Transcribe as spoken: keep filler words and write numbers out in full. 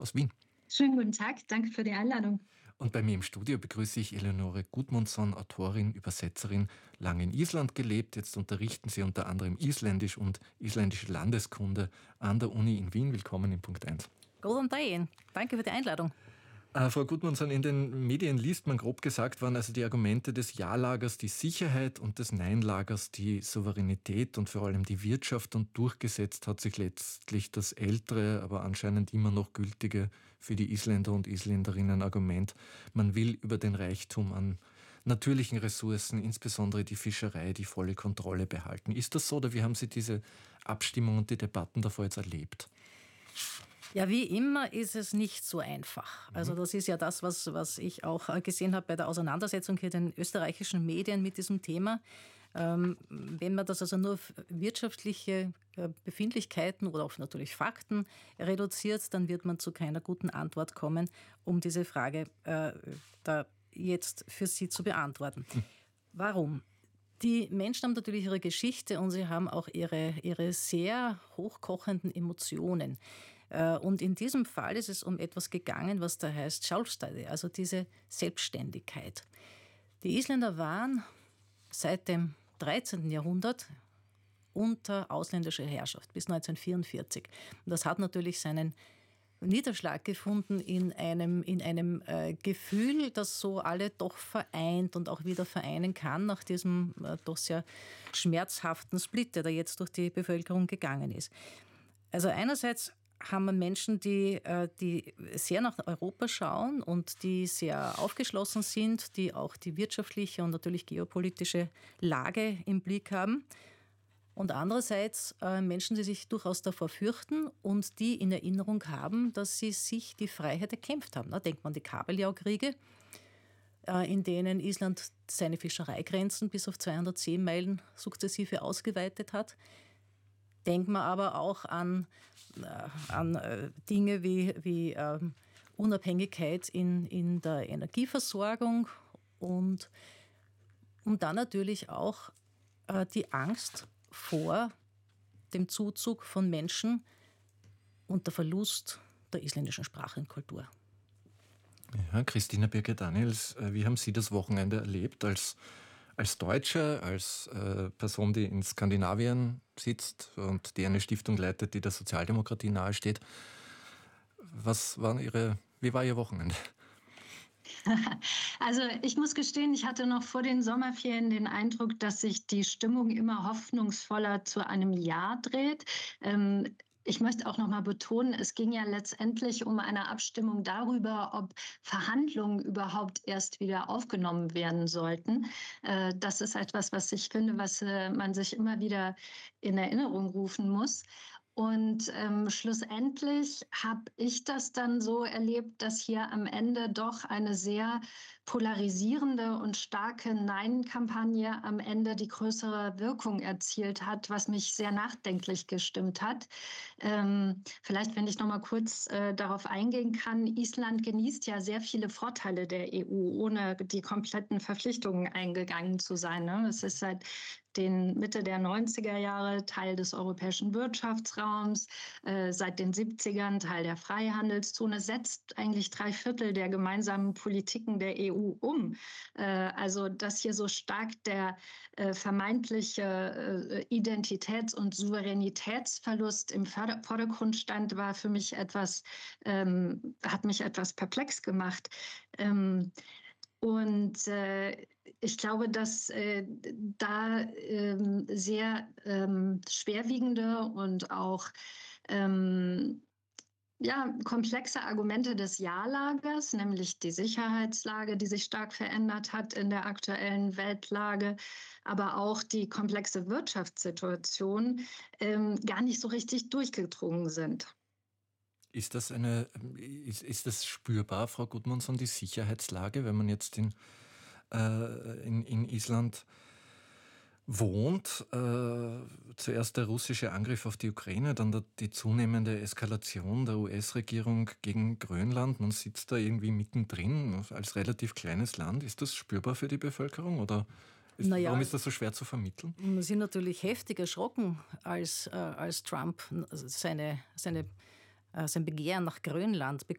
aus Wien. Schönen guten Tag, danke für die Einladung. Und bei mir im Studio begrüße ich Eleonore Gudmundsson, Autorin, Übersetzerin, lange in Island gelebt. Jetzt unterrichten Sie unter anderem Isländisch und isländische Landeskunde an der Uni in Wien. Willkommen in Punkt eins. Guten Tag, danke für die Einladung. Äh, Frau Gudmundsson, in den Medien liest man grob gesagt, waren also die Argumente des Ja-Lagers die Sicherheit und des Nein-Lagers die Souveränität und vor allem die Wirtschaft, und durchgesetzt hat sich letztlich das ältere, aber anscheinend immer noch gültige für die Isländer und Isländerinnen Argument, man will über den Reichtum an natürlichen Ressourcen, insbesondere die Fischerei, die volle Kontrolle behalten. Ist das so, oder wie haben Sie diese Abstimmung und die Debatten davor jetzt erlebt? Ja, wie immer ist es nicht so einfach. Also das ist ja das, was, was ich auch gesehen habe bei der Auseinandersetzung hier in den österreichischen Medien mit diesem Thema. Ähm, wenn man das also nur auf wirtschaftliche äh, Befindlichkeiten oder auf natürlich Fakten reduziert, dann wird man zu keiner guten Antwort kommen, um diese Frage äh, da jetzt für Sie zu beantworten. Hm. Warum? Die Menschen haben natürlich ihre Geschichte und sie haben auch ihre, ihre sehr hochkochenden Emotionen. Und in diesem Fall ist es um etwas gegangen, was da heißt Sjálfstæði, also diese Selbstständigkeit. Die Isländer waren seit dem dreizehnten Jahrhundert unter ausländischer Herrschaft bis neunzehnhundertvierundvierzig. Und das hat natürlich seinen Niederschlag gefunden in einem, in einem äh, Gefühl, das so alle doch vereint und auch wieder vereinen kann nach diesem äh, doch sehr schmerzhaften Split, der da jetzt durch die Bevölkerung gegangen ist. Also einerseits haben wir Menschen, die, äh, die sehr nach Europa schauen und die sehr aufgeschlossen sind, die auch die wirtschaftliche und natürlich geopolitische Lage im Blick haben. Und andererseits äh, Menschen, die sich durchaus davor fürchten und die in Erinnerung haben, dass sie sich die Freiheit erkämpft haben. Da denkt man an die Kabeljau-Kriege, äh, in denen Island seine Fischereigrenzen bis auf zweihundert Seemeilen sukzessive ausgeweitet hat. Denkt man aber auch an, äh, an äh, Dinge wie, wie äh, Unabhängigkeit in, in der Energieversorgung und, und dann natürlich auch äh, die Angst vor dem Zuzug von Menschen und der Verlust der isländischen Sprache und Kultur. Ja, Christina Birke-Daniels, wie haben Sie das Wochenende erlebt als, als Deutsche, als äh, Person, die in Skandinavien sitzt und die eine Stiftung leitet, die der Sozialdemokratie nahesteht? Was waren Ihre, wie war Ihr Wochenende? Also ich muss gestehen, ich hatte noch vor den Sommerferien den Eindruck, dass sich die Stimmung immer hoffnungsvoller zu einem Ja dreht. Ähm, Ich möchte auch noch mal betonen, es ging ja letztendlich um eine Abstimmung darüber, ob Verhandlungen überhaupt erst wieder aufgenommen werden sollten. Das ist etwas, was ich finde, was man sich immer wieder in Erinnerung rufen muss. Und ähm, schlussendlich habe ich das dann so erlebt, dass hier am Ende doch eine sehr polarisierende und starke Nein-Kampagne am Ende die größere Wirkung erzielt hat, was mich sehr nachdenklich gestimmt hat. Ähm, vielleicht, wenn ich noch mal kurz äh, darauf eingehen kann, Island genießt ja sehr viele Vorteile der E U, ohne die kompletten Verpflichtungen eingegangen zu sein. Ne? Es ist seit den Mitte der neunziger Jahre Teil des europäischen Wirtschaftsraums, äh, seit den siebzigern Teil der Freihandelszone, setzt eigentlich drei Viertel der gemeinsamen Politiken der E U um. Äh, also, dass hier so stark der äh, vermeintliche äh, Identitäts- und Souveränitätsverlust im Vorder- Vordergrund stand, war für mich etwas, ähm, hat mich etwas perplex gemacht. Ähm, Und äh, ich glaube, dass äh, da ähm, sehr ähm, schwerwiegende und auch ähm, ja, komplexe Argumente des Ja-Lagers, nämlich die Sicherheitslage, die sich stark verändert hat in der aktuellen Weltlage, aber auch die komplexe Wirtschaftssituation ähm, gar nicht so richtig durchgedrungen sind. Ist das eine, ist, ist das spürbar, Frau Gudmundsson, die Sicherheitslage, wenn man jetzt in, äh, in, in Island wohnt? Äh, zuerst der russische Angriff auf die Ukraine, dann der, die zunehmende Eskalation der U S-Regierung gegen Grönland. Man sitzt da irgendwie mittendrin als relativ kleines Land. Ist das spürbar für die Bevölkerung oder ist, Naja, warum ist das so schwer zu vermitteln? wir sind natürlich heftig erschrocken, als, äh, als Trump seine, seine sein Begehren nach Grönland